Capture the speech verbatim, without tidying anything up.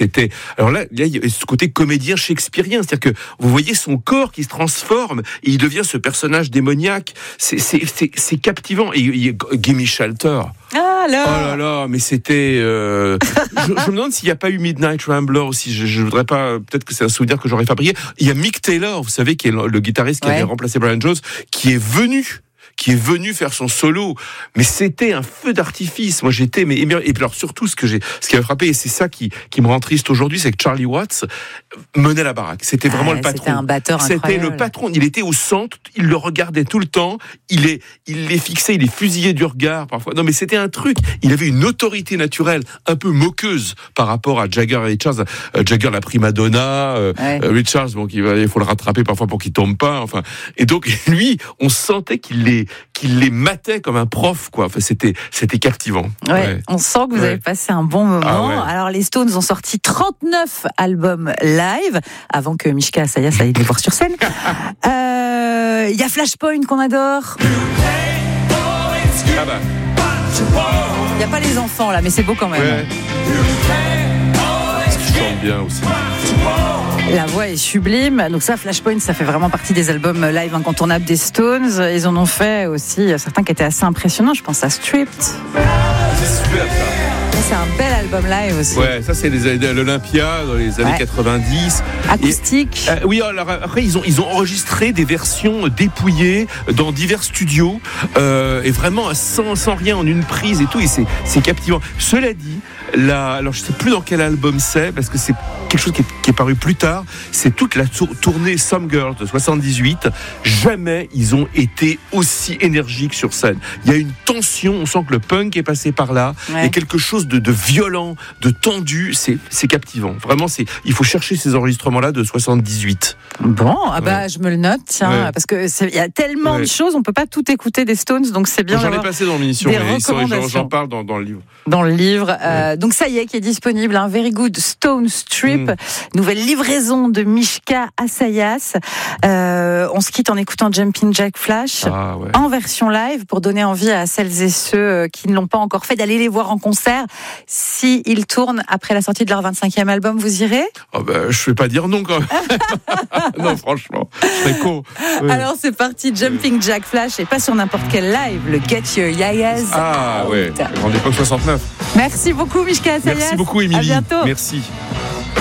c'était. Alors là, là, il y a ce côté comédien shakespearien, c'est-à-dire que vous voyez son corps qui se transforme et il devient ce personnage démoniaque. C'est, c'est, c'est, c'est captivant. Et il y a Gimme Shelter. Ah là. Oh là là, mais c'était. Euh... je, je me demande s'il n'y a pas eu Midnight Rambler aussi. Je, je voudrais pas. Peut-être que c'est un souvenir que j'aurais fabriqué. Il y a Mick Taylor, vous savez, qui est le, le guitariste qui ouais. avait remplacé Brian Jones, qui est venu. qui est venu faire son solo, mais c'était un feu d'artifice. Moi, j'étais, mais et puis alors surtout ce que j'ai, ce qui m'a frappé, et c'est ça qui qui me rend triste aujourd'hui, c'est que Charlie Watts menait la baraque. C'était vraiment ah, le patron. C'était un batteur incroyable. C'était le patron. Il était au centre. Il le regardait tout le temps. Il est, il les fixait, il les fusillait du regard parfois. Non, mais c'était un truc. Il avait une autorité naturelle, un peu moqueuse par rapport à Jagger et Richards. Euh, Jagger, la prima donna. Euh, ouais. euh, Richards, bon, il faut le rattraper parfois pour qu'il tombe pas. Enfin, et donc lui, on sentait qu'il les qu'il les matait comme un prof, quoi. Enfin, c'était, c'était captivant. Ouais, ouais. On sent que vous ouais. avez passé un bon moment. Ah ouais. Alors, les Stones ont sorti trente-neuf albums live avant que Mishka Asayas aille les voir sur scène. Il euh, y a Flashpoint qu'on adore. Ah bah. Il n'y a pas les enfants là, mais c'est beau quand même. Ouais. Parce qu'ils chantent bien aussi. La voix est sublime. Donc ça, Flashpoint, ça fait vraiment partie des albums live incontournables des Stones. Ils en ont fait aussi certains qui étaient assez impressionnants. Je pense à Stripped. C'est super ça. C'est un bel album live aussi. Ouais, ça c'est les, l'Olympia dans les années ouais. quatre-vingt-dix. Acoustique. Et, euh, oui, alors après ils ont ils ont enregistré des versions dépouillées dans divers studios euh, et vraiment sans sans rien en une prise et tout. Et c'est c'est captivant. Cela dit, là, alors je sais plus dans quel album c'est parce que c'est quelque chose qui est, qui est paru plus tard. C'est toute la tour, tournée Some Girls de soixante-dix-huit. Jamais ils ont été aussi énergiques sur scène. Il y a une tension. On sent que le punk est passé par là. Ouais. Il y a quelque chose de, de violent, de tendu. C'est, c'est captivant. Vraiment, c'est. Il faut chercher ces enregistrements-là de soixante-dix-huit. Bon, ah bah ouais. je me le note, tiens, ouais. parce que il y a tellement ouais. de choses, on peut pas tout écouter des Stones, donc c'est bien. J'en ai passé dans l'émission, mais j'en, j'en parle dans, dans le livre. Dans le livre, ouais. euh, donc ça y est, qui est disponible, un Very Good Stone Strip, mm. nouvelle livraison de Mishka Asayas. Euh, on se quitte en écoutant Jumping Jack Flash ah, ouais. en version live pour donner envie à celles et ceux qui ne l'ont pas encore fait d'aller les voir en concert. Si ils tournent après la sortie de leur vingt-cinquième album, vous irez ? Oh bah, je vais pas dire non quand même. Non, franchement, c'est con. Ouais. Alors c'est parti, Jumping Jack Flash, et pas sur n'importe quel live, le Get Your Yayas. Ah ouais, grande époque soixante-neuf. Merci beaucoup Mishka Asayas. Merci beaucoup Émilie. À bientôt. Merci.